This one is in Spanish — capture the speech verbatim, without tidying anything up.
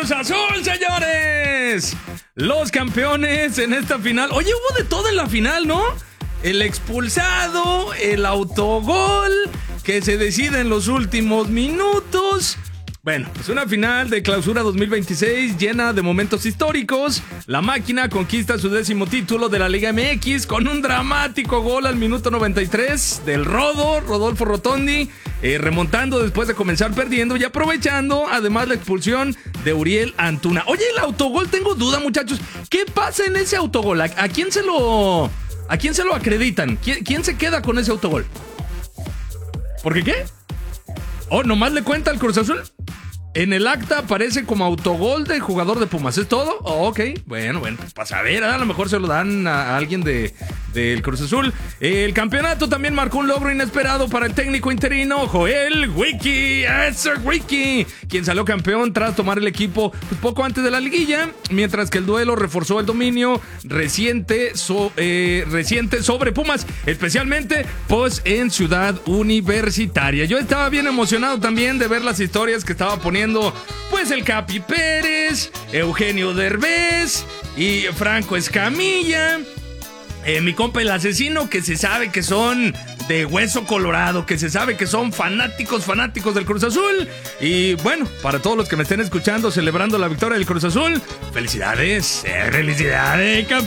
Cruz Azul, señores. Los campeones en esta final. Oye, hubo de todo en la final, ¿no? El expulsado, el autogol, que se decide en los últimos minutos. Bueno, es una final de clausura dos mil veintiséis llena de momentos históricos. La máquina conquista su décimo título de la Liga M X con un dramático gol al minuto noventa y tres del Rodo, Rodolfo Rotondi, eh, remontando después de comenzar perdiendo y aprovechando además la expulsión de Uriel Antuna. Oye, el autogol, tengo duda, muchachos. ¿Qué pasa en ese autogol? ¿A, a quién se lo, a quién se lo acreditan? ¿Quién, quién se queda con ese autogol? ¿Por qué qué? ¿Oh, nomás le cuenta al Cruz Azul? En el acta aparece como autogol del jugador de Pumas. ¿Es todo? Oh, ok. Bueno, bueno, pues para saber, a lo mejor se lo dan a alguien de del Cruz Azul. El campeonato también marcó un logro inesperado para el técnico interino Joel Wiki. ¡Eso, Wiki! Quien salió campeón tras tomar el equipo pues, poco antes de la liguilla, mientras que el duelo reforzó el dominio reciente, so, eh, reciente sobre Pumas, especialmente pues en Ciudad Universitaria. Yo estaba bien emocionado también de ver las historias que estaba poniendo pues el Capi Pérez, Eugenio Derbez y Franco Escamilla, eh, mi compa el asesino, que se sabe que son de hueso colorado, que se sabe que son fanáticos, fanáticos del Cruz Azul. Y bueno, para todos los que me estén escuchando celebrando la victoria del Cruz Azul, felicidades, eh, felicidades, campeón.